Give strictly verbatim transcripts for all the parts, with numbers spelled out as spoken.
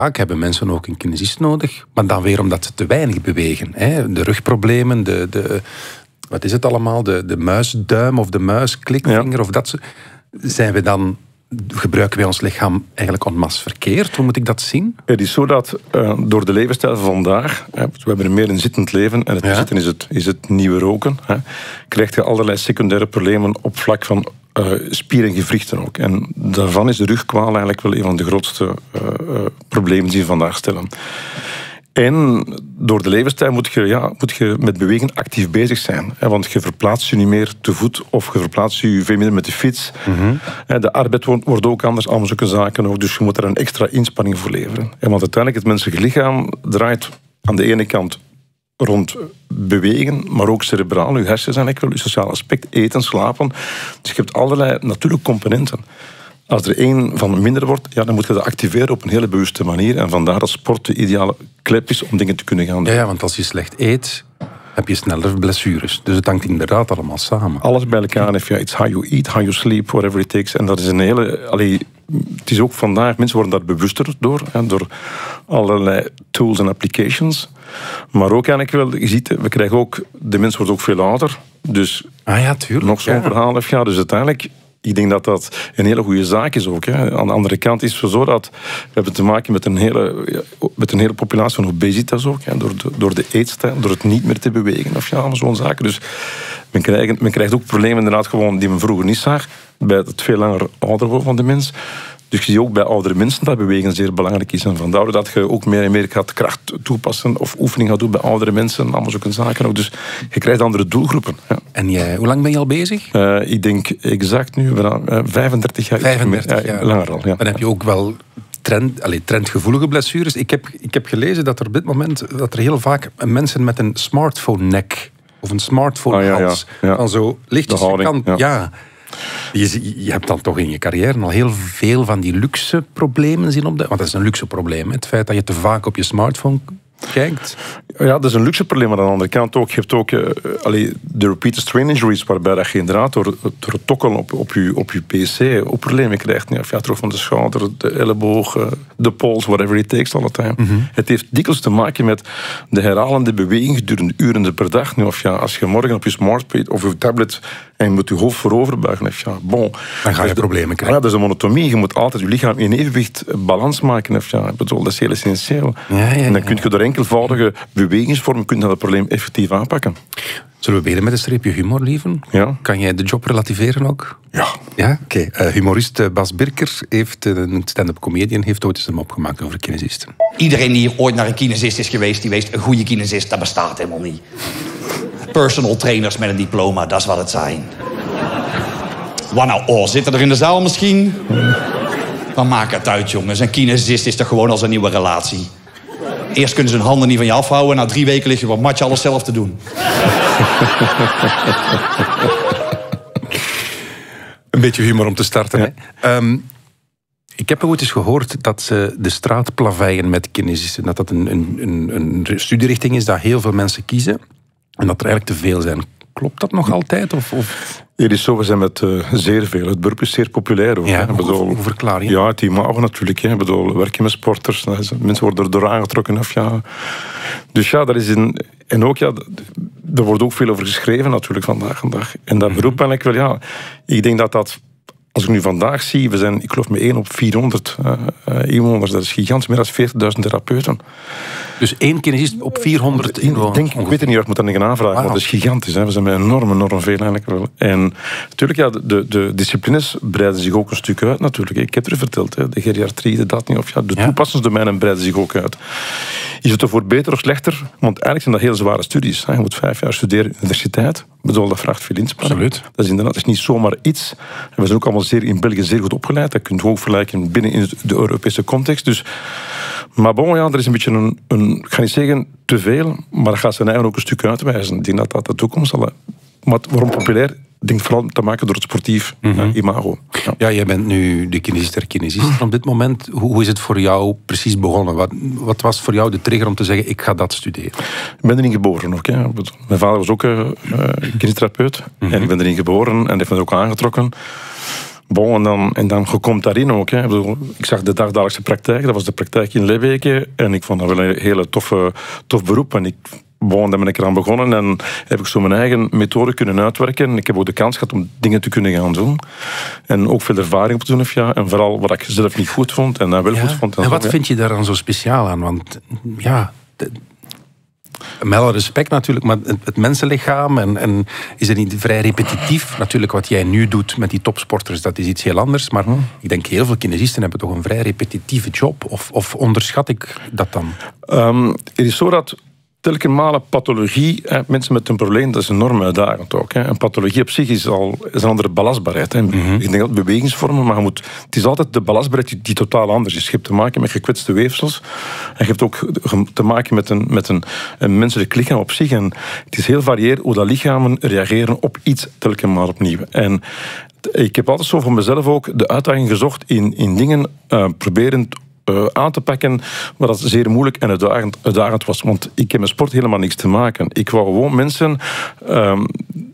Vaak hebben mensen ook een kinesist nodig, maar dan weer omdat ze te weinig bewegen. Hè? De rugproblemen, de, de, wat is het allemaal, de, de muisduim of de muisklikvinger, ja. of dat soort. Zijn we dan, gebruiken wij ons lichaam eigenlijk en masse verkeerd? Hoe moet ik dat zien? Het is zo dat uh, door de levensstijl van vandaag, hè, we hebben een meer een zittend leven en het ja. zitten is het, is het nieuwe roken, hè, krijg je allerlei secundaire problemen op vlak van uh, spier en gewrichten ook. En daarvan is de rugkwaal eigenlijk wel een van de grootste uh, uh, problemen die we vandaag stellen. En door de levensstijl moet je, ja, moet je met bewegen actief bezig zijn. Hè, want je verplaatst je niet meer te voet of je verplaatst je veel minder met de fiets. Mm-hmm. De arbeid wordt, wordt ook anders, allemaal zulke zaken ook. Dus je moet er een extra inspanning voor leveren. En want uiteindelijk het menselijke lichaam draait aan de ene kant rond bewegen, maar ook cerebraal. Je hersenen zijn eigenlijk wel, je sociaal aspect, eten, slapen. Dus je hebt allerlei natuurlijke componenten. Als er één van minder wordt, ja, dan moet je dat activeren op een hele bewuste manier. En vandaar dat sport de ideale klep is om dingen te kunnen gaan doen. Ja, ja, want als je slecht eet, heb je sneller blessures. Dus het hangt inderdaad allemaal samen. Alles bij elkaar. If, ja, it's how you eat, how you sleep, whatever it takes. En dat is een hele... Allee, het is ook vandaag, mensen worden daar bewuster door. Hè, door allerlei tools en applications. Maar ook eigenlijk wel, je ziet, we krijgen ook... De mens wordt ook veel ouder. Dus ah ja, tuurlijk. Nog zo'n ja. verhaal. Ja, dus uiteindelijk... Ik denk dat dat een hele goede zaak is ook. Hè. Aan de andere kant is het zo dat we hebben te maken met een hele, met een hele populatie van obesitas ook. Hè. Door, de, door de eetstijl, door het niet meer te bewegen of ja, zo'n zaken. Dus men krijgt, men krijgt ook problemen inderdaad gewoon die men vroeger niet zag. Bij het veel langer ouder worden van de mens. Dus je ziet ook bij oudere mensen dat bewegen zeer belangrijk is. En vandaar dat je ook meer en meer gaat kracht toepassen of oefening gaat doen bij oudere mensen. Allemaal zulke zaken ook. Dus je krijgt andere doelgroepen. Ja. En jij, hoe lang ben je al bezig? Uh, ik denk exact nu, uh, vijfendertig jaar. vijfendertig jaar. Ja, langer al, ja. Dan heb je ook wel trend, allez, trendgevoelige blessures. Ik heb, ik heb gelezen dat er op dit moment dat er heel vaak mensen met een smartphone-nek of een smartphone-hals ah, ja, ja, ja. van zo lichtjes kan... Ja. ja. Je, je hebt dan toch in je carrière al heel veel van die luxe problemen zien opduiken. Want dat is een luxe probleem, het feit dat je te vaak op je smartphone kijkt. Ja, dat is een luxe probleem, maar aan de andere kant ook. Je hebt ook uh, allee, de repeated strain injuries, waarbij dat je inderdaad door, door het tokkelen op, op, je, op je pc ook problemen krijgt. Ja, ja, terug van de schouder, de elleboog, uh, de pols, whatever it takes all the time. Mm-hmm. Het heeft dikwijls te maken met de herhalende beweging gedurende uren per dag. Nu, of ja, als je morgen op je smartphone of je tablet en je moet je hoofd vooroverbuigen, of ja, bon. Dan ga je dus problemen de, krijgen. Ja, dat is een monotonie. Je moet altijd je lichaam in evenwicht balans maken. Of ja, ik bedoel, dat is heel essentieel. Ja, ja, ja. En dan kun je door enkelvoudige bewegingsvormen kun je dat probleem effectief aanpakken. Zullen we beginnen met een streepje humor, lieven? Ja. Kan jij de job relativeren ook? Ja. Ja? Oké. Okay. Uh, humorist Bas Birker, heeft, uh, een stand-up comedian, heeft ooit eens een mop gemaakt over kinesisten. Iedereen die hier ooit naar een kinesist is geweest, die weet, een goede kinesist, dat bestaat helemaal niet. Personal trainers met een diploma, dat is wat het zijn. Wat nou, oh, zitten er in de zaal misschien? Dan maakt het uit, jongens. Een kinesist is toch gewoon als een nieuwe relatie. Eerst kunnen ze hun handen niet van je afhouden. Na drie weken lig je op het matje alles zelf te doen. Een beetje humor om te starten. Ja. Hè? Um, ik heb ooit eens gehoord dat ze de straat plaveien met kinesisten. Dat dat een, een, een, een studierichting is dat heel veel mensen kiezen. En dat er eigenlijk te veel zijn. Klopt dat nog altijd? Of, of... Het is zo, we zijn met uh, zeer veel. Het beroep is zeer populair. Ook, ja, bedoel, hoe verklaar je? Ja, het imago natuurlijk. Hè. Bedoel, werk je met sporters, mensen worden er door aangetrokken. Of, ja. Dus ja, dat is een... En ook, ja, er wordt ook veel over geschreven natuurlijk vandaag. vandaag. En dat beroep eigenlijk wel, ja... Ik denk dat dat... Als ik nu vandaag zie, we zijn, ik geloof met één op vierhonderd uh, uh, inwoners. Dat is gigantisch, meer dan veertigduizend therapeuten. Dus één kinesist op vierhonderd inwoners? Denk, ik weet het niet, ik moet dat niet gaan aanvragen, wow. Maar dat is gigantisch. Hè. We zijn met enorm, enorm veel eigenlijk wel. En natuurlijk, ja, de, de disciplines breiden zich ook een stuk uit natuurlijk. Ik heb het er verteld, hè. De geriatrie, de dat niet. Of ja, de ja. toepassingsdomeinen breiden zich ook uit. Is het ervoor beter of slechter? Want eigenlijk zijn dat heel zware studies. Hè. Je moet vijf jaar studeren in de universiteit. Ik bedoel, dat vraagt veel inspanning. Absoluut. Dat is inderdaad dat is niet zomaar iets. En we zijn ook allemaal zeer, in België zeer goed opgeleid. Dat kun je ook vergelijken binnen in de Europese context. Dus, maar bon, ja, er is een beetje een, een... Ik ga niet zeggen te veel, maar dat gaat zijn eigen ook een stuk uitwijzen. Ik denk dat dat de toekomst zal... Maar waarom populair? Ik denk vooral te maken door het sportief mm-hmm. uh, imago. Ja. ja, jij bent nu de kinesist der kinesisten op dit moment. Hoe, hoe is het voor jou precies begonnen? Wat, wat was voor jou de trigger om te zeggen, ik ga dat studeren? Ik ben erin geboren ook. Hè. Mijn vader was ook uh, uh, kinestherapeut. Mm-hmm. En ik ben erin geboren en heeft me er ook aangetrokken. Bon, en dan, en dan je komt daarin ook. Hè. Ik, bedoel, ik zag de dagdagelijkse praktijk, dat was de praktijk in Leeuweke. En ik vond dat wel een hele toffe, tof beroep. En ik, bon, daar ben ik eraan begonnen en heb ik zo mijn eigen methode kunnen uitwerken. Ik heb ook de kans gehad om dingen te kunnen gaan doen. En ook veel ervaring op te doen. Ja. En vooral wat ik zelf niet goed vond en dat wel ja. goed vond. En, en wat zo, vind je daar dan zo speciaal aan? Want ja... De... Met alle respect natuurlijk, maar het, het mensenlichaam en, en is het niet vrij repetitief? Natuurlijk, wat jij nu doet met die topsporters, dat is iets heel anders. Maar hmm. ik denk, heel veel kinesisten hebben toch een vrij repetitieve job. Of, of onderschat ik dat dan? Um, het is zo dat telkens malen pathologie, hè, mensen met een probleem, dat is enorm uitdagend ook. Hè. Een pathologie op zich is al is een andere belastbaarheid. Hè. Mm-hmm. Ik denk dat bewegingsvormen, maar je moet, het is altijd de belastbaarheid die, die totaal anders is. Je hebt te maken met gekwetste weefsels en je hebt ook te maken met een, met een, een menselijk lichaam op zich. En het is heel varieerd hoe dat lichamen reageren op iets telkens maar opnieuw. En ik heb altijd zo voor mezelf ook de uitdaging gezocht in, in dingen uh, proberen Uh, aan te pakken, maar dat zeer moeilijk en uitdagend, uitdagend was. Want ik heb met sport helemaal niks te maken. Ik wou gewoon mensen um,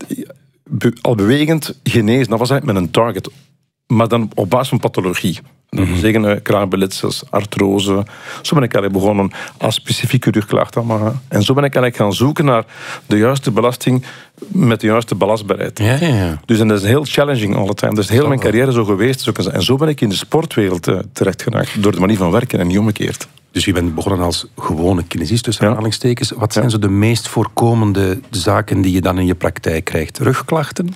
be, al bewegend genezen. Dat was eigenlijk met een target. Maar dan op basis van pathologie. Dat wil zeggen uh, kraakbeletsels, artrose. Zo ben ik eigenlijk begonnen als specifieke rugklacht allemaal. En zo ben ik eigenlijk gaan zoeken naar de juiste belasting met de juiste belastbaarheid. Ja, ja, ja. Dus en dat is heel challenging all the time. Dat is heel mijn carrière zo geweest. En zo ben ik in de sportwereld uh, terecht geraakt. Door de manier van werken en niet omgekeerd. Dus je bent begonnen als gewone kinesist, tussen aanhalingstekens. Wat zijn ja. zo de meest voorkomende zaken die je dan in je praktijk krijgt? Rugklachten?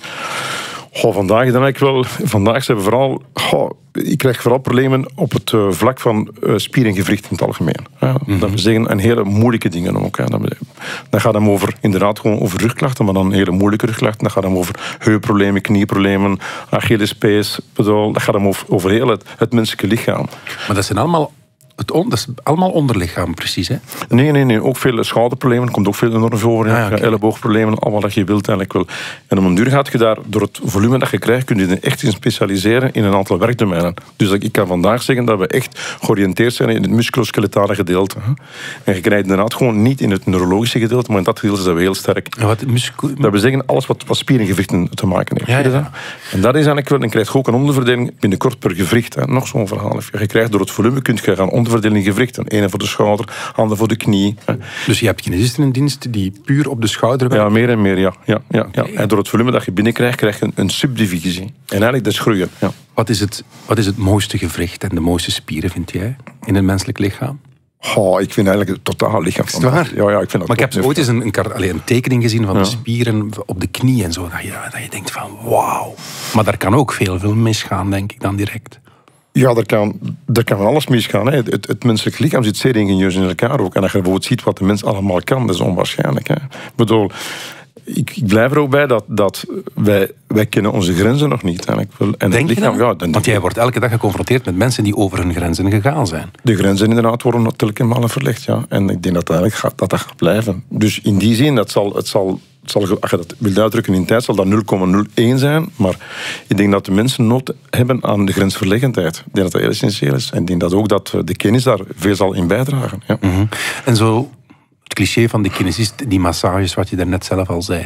Oh, vandaag dan ik wel. Vandaag zijn we vooral. Oh, ik krijg vooral problemen op het uh, vlak van uh, spier en gewricht in het algemeen. Ja, mm-hmm. Dat we zeggen, en hele moeilijke dingen ook. Ja. Dat, dat gaat dan over, inderdaad, gewoon over rugklachten, maar dan hele moeilijke rugklachten. Dat gaat dan over heupproblemen, knieproblemen, Achillespees. Dat gaat dan over, over heel het, het menselijke lichaam. Maar dat zijn allemaal. Het on, dat is allemaal onderlichaam, precies, hè? Nee, nee, nee. Ook veel schouderproblemen. Er komt ook veel enorm veel over. Ja, okay. Elleboogproblemen, allemaal dat je wilt eigenlijk wel. En op een duur gaat je daar, door het volume dat je krijgt, kun je je echt in specialiseren in een aantal werkdomeinen. Dus ik kan vandaag zeggen dat we echt georiënteerd zijn in het musculoskeletale gedeelte. En je krijgt inderdaad gewoon niet in het neurologische gedeelte, maar in dat gedeelte zijn we heel sterk. Ja, wat muscu- dat we zeggen alles wat, wat spier en gewrichten te maken heeft. Ja, ja. En dat is eigenlijk wel, dan krijg je ook een onderverdeling binnenkort per gewricht. Hè. Nog zo'n verhaal. Je krijgt door het volume, kun je gaan onderverdeling gewrichten. Ene voor de schouder, andere voor de knie. Dus je hebt kinesisten in dienst die puur op de schouder werken? Ja, meer en meer, ja. ja, ja, ja. En door het volume dat je binnenkrijgt, krijg je een, een subdivisie. En eigenlijk, dat is groeien. Ja. Wat is het, wat is het mooiste gewricht en de mooiste spieren, vind jij, in het menselijk lichaam? Oh, ik vind eigenlijk het totale lichaam van. Is het waar? Ja, ja, ik vind dat maar ik heb ooit eens een, een, allee, een tekening gezien van ja. de spieren op de knie en zo. Dat je, dat je denkt van, wauw. Maar daar kan ook veel, veel misgaan, denk ik dan direct. Ja, er kan, er kan van alles misgaan. Hè. Het, het menselijk lichaam zit zeer ingenieus in elkaar ook. En als je bijvoorbeeld ziet wat de mens allemaal kan, dat is onwaarschijnlijk. Hè. Ik bedoel, ik, ik blijf er ook bij dat, dat wij, wij kennen onze grenzen nog niet. En Denk het lichaam, je dat? Ja, Want jij wordt elke dag geconfronteerd met mensen die over hun grenzen gegaan zijn. De grenzen inderdaad worden telkens malen verlegd, ja. En ik denk dat dat eigenlijk gaat, dat, dat gaat blijven. Dus in die zin, dat zal... Het zal Het zal, als je dat wilt uitdrukken in tijd, zal dat nul komma nul één zijn. Maar ik denk dat de mensen nood hebben aan de grensverleggendheid. Ik denk dat dat heel essentieel is. En ik denk dat ook dat de kennis daar veel zal in bijdragen. Ja. Mm-hmm. En zo, het cliché van de kinesist, die massages, wat je daarnet zelf al zei.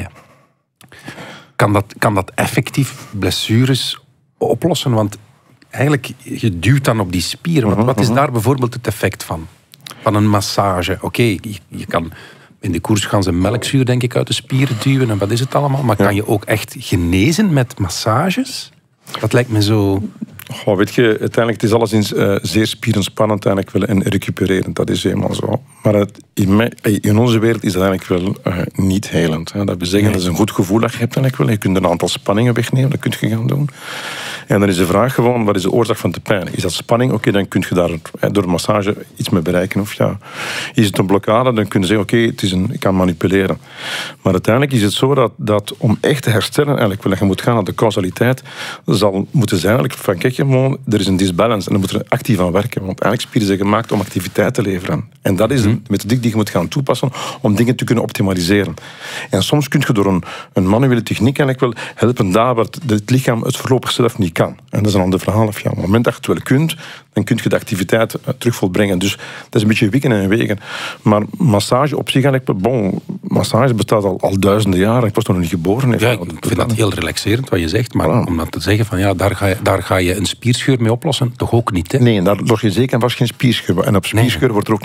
Kan dat, kan dat effectief blessures oplossen? Want eigenlijk, je duwt dan op die spieren. Wat, wat is daar bijvoorbeeld het effect van? Van een massage? Oké, okay, je, je kan... In de koers gaan ze melkzuur, denk ik, uit de spieren duwen. En wat is het allemaal? Maar kan je ook echt genezen met massages? Dat lijkt me zo... Oh, weet je, uiteindelijk het is alleszins uh, zeer spierenspannend eigenlijk wel en recupererend. Dat is helemaal zo. Maar het, in, mij, in onze wereld is dat eigenlijk wel uh, niet helend. Hè. Dat we zeggen, nee. Dat is een goed gevoel dat je hebt eigenlijk wel. Je kunt een aantal spanningen wegnemen, dat kun je gaan doen. En dan is de vraag gewoon, wat is de oorzaak van de pijn? Is dat spanning? Oké, okay, dan kun je daar hè, door een massage iets mee bereiken. Of ja, is het een blokkade? Dan kun je zeggen, oké, okay, het is een, ik kan manipuleren. Maar uiteindelijk is het zo dat, dat om echt te herstellen, eigenlijk wel, je moet gaan naar de causaliteit, zal moeten zijn eigenlijk van, kijk, er is een disbalance en dan moet er actief aan werken. Want eigenlijk spieren zijn gemaakt om activiteit te leveren. En dat is, mm-hmm. de methodiek die je moet gaan toepassen om dingen te kunnen optimaliseren. En soms kun je door een, een manuele techniek eigenlijk wel helpen daar waar het lichaam het voorlopig zelf niet kan. En dat is een ander verhaal. Ja, op het moment dat je het wel kunt, dan kun je de activiteit terug volbrengen. Dus dat is een beetje wikken en wegen. Maar massage op zich eigenlijk, bon, massage bestaat al, al duizenden jaren. Ik was nog niet geboren. Ja, ik vind dat heel relaxerend wat je zegt, maar voilà. Om dat te zeggen van ja, daar ga, je, daar ga je een spierscheur mee oplossen, toch ook niet, hè? Nee, daar los je zeker en vast geen spierscheur. En op spierscheur nee. wordt er ook